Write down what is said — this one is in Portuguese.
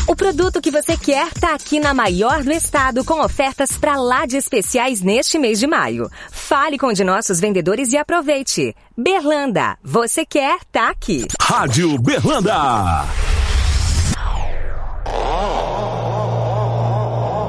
O produto que você quer tá aqui na maior do estado, com ofertas pra lá de especiais neste mês de maio. Fale com um de nossos vendedores e aproveite. Berlanda, você quer, tá aqui. Rádio Berlanda.